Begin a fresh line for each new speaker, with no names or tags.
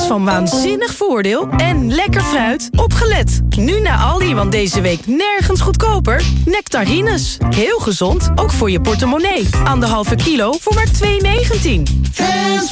van waanzinnig voordeel en lekker fruit. Opgelet. Nu naar Aldi, want deze week nergens goedkoper. Nectarines. Heel gezond, ook voor je portemonnee. 1,5 kilo voor maar €2,19.